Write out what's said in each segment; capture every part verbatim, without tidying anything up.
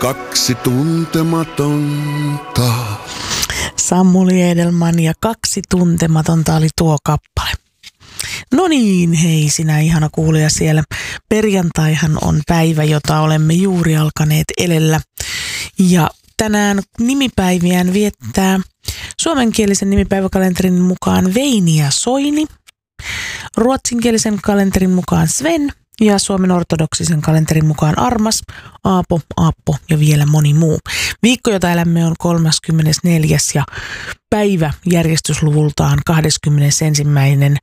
kaksi tuntematonta. Samuli Edelman ja kaksi tuntematonta oli tuo kappale. No niin, hei sinä ihana kuulija siellä. Perjantaihan on päivä, jota olemme juuri alkaneet elellä. Ja tänään nimipäiviään viettää suomenkielisen nimipäiväkalenterin mukaan Veini ja Soini, ruotsinkielisen kalenterin mukaan Sven ja Suomen ortodoksisen kalenterin mukaan Armas, Aapo, Aappo ja vielä moni muu. Viikko, jota elämme, on kolmaskymmenesneljäs ja päivä järjestysluvultaan kahdeskymmenesensimmäinen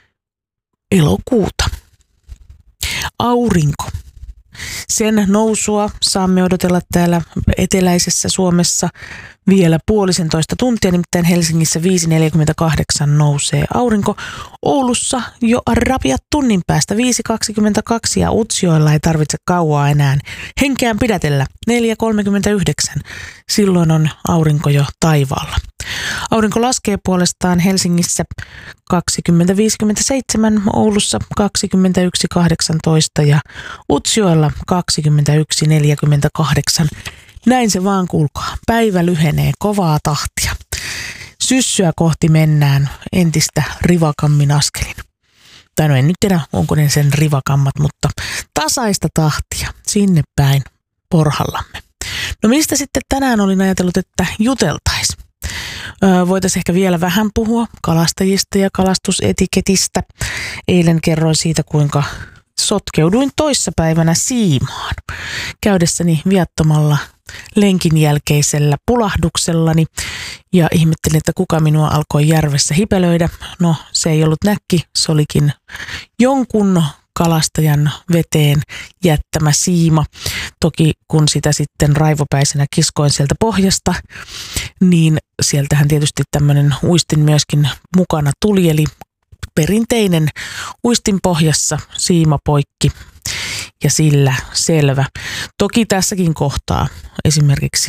elokuuta. Aurinko. Sen nousua saamme odotella täällä eteläisessä Suomessa vielä puolisentoista tuntia, nimittäin Helsingissä viisi neljäkymmentäkahdeksan nousee aurinko. Oulussa jo rapiat tunnin päästä viisi kaksikymmentäkaksi ja Utsjoella ei tarvitse kauaa enää henkeään pidätellä neljä kolmekymmentäyhdeksän. Silloin on aurinko jo taivaalla. Aurinko laskee puolestaan Helsingissä kaksikymmentä viisikymmentäseitsemän, Oulussa kaksikymmentäyksi kahdeksantoista ja Utsjoella kaksikymmentäyksi neljäkymmentäkahdeksan. Näin se vaan kuulkaa. Päivä lyhenee kovaa tahtia. Syssyä kohti mennään entistä rivakammin askelin. Tai no en nyt tiedä, onko ne sen rivakammat, mutta tasaista tahtia sinne päin porhallamme. No mistä sitten tänään olin ajatellut, että juteltaisiin? Öö, voitaisiin ehkä vielä vähän puhua kalastajista ja kalastusetiketistä. Eilen kerroin siitä, kuinka sotkeuduin toissapäivänä siimaan käydessäni viattomalla lenkin jälkeisellä pulahduksellani ja ihmettelin, että kuka minua alkoi järvessä hipelöidä. No, se ei ollut näkki, se olikin jonkun kalastajan veteen jättämä siima. Toki kun sitä sitten raivopäisenä kiskoin sieltä pohjasta, niin sieltähän tietysti tämmöinen uistin myöskin mukana tuli, eli perinteinen uistin pohjassa siima poikki ja sillä selvä. Toki tässäkin kohtaa esimerkiksi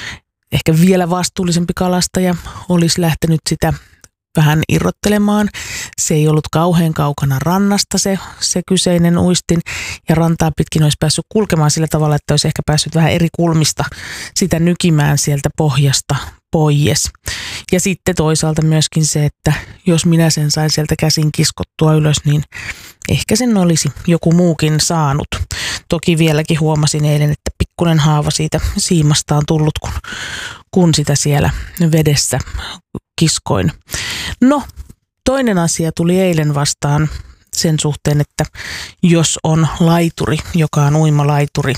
ehkä vielä vastuullisempi kalastaja olisi lähtenyt sitä vähän irrottelemaan. Se ei ollut kauhean kaukana rannasta se, se kyseinen uistin ja rantaa pitkin olisi päässyt kulkemaan sillä tavalla, että olisi ehkä päässyt vähän eri kulmista sitä nykimään sieltä pohjasta pois. Ja sitten toisaalta myöskin se, että jos minä sen sain sieltä käsin kiskottua ylös, niin ehkä sen olisi joku muukin saanut. Toki vieläkin huomasin eilen, että pikkuinen haava siitä siimasta on tullut, kun, kun sitä siellä vedessä kiskoin. No, toinen asia tuli eilen vastaan sen suhteen, että jos on laituri, joka on uimalaituri,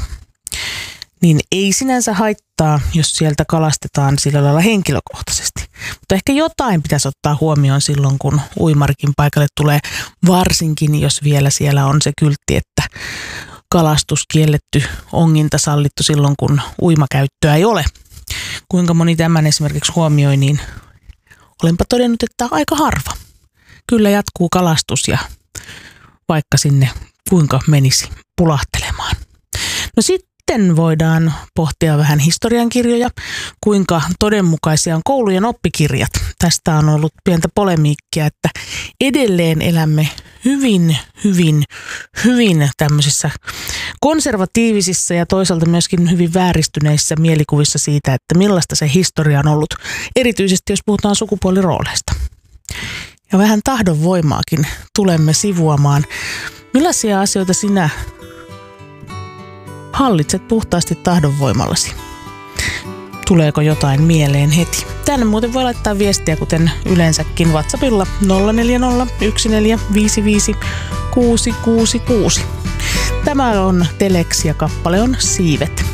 niin ei sinänsä haittaa, jos sieltä kalastetaan sillä lailla henkilökohtaisesti. Mutta ehkä jotain pitäisi ottaa huomioon silloin, kun uimarikin paikalle tulee, varsinkin jos vielä siellä on se kyltti, että kalastus kielletty, onginta sallittu silloin, kun uimakäyttöä ei ole. Kuinka moni tämän esimerkiksi huomioi, niin olenpa todennut, että aika harva. Kyllä jatkuu kalastus ja vaikka sinne kuinka menisi pulahtelemaan. No sitten voidaan pohtia vähän historiankirjoja, kuinka todenmukaisia on koulujen oppikirjat. Tästä on ollut pientä polemiikkia, että edelleen elämme hyvin, hyvin, hyvin tämmöisissä konservatiivisissa ja toisaalta myöskin hyvin vääristyneissä mielikuvissa siitä, että millaista se historia on ollut, erityisesti jos puhutaan sukupuolirooleista. Ja vähän tahdonvoimaakin tulemme sivuamaan. Millaisia asioita sinä hallitset puhtaasti tahdonvoimallasi? Tuleeko jotain mieleen heti? Tänne muuten voi laittaa viestiä, kuten yleensäkin WhatsAppilla nolla neljä nolla yksi neljä viisi viisi kuusi kuusi kuusi. Tämä on Telex ja kappale on Siivet.